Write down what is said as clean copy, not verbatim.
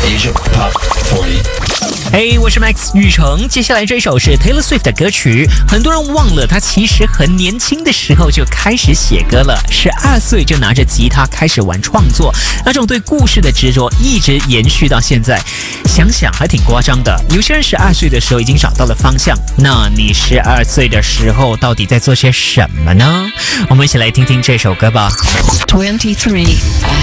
Asia Pop 40. 嘿，我是 Max 雨成。接下来这首是 Taylor Swift 的歌曲，很多人忘了，他其实很年轻的时候就开始写歌了，12岁就拿着吉他开始玩创作，那种对故事的执着一直延续到现在。想想还挺夸张的，有些人12岁的时候已经找到了方向，那你12岁的时候到底在做些什么呢？我们一起来听听这首歌吧。 23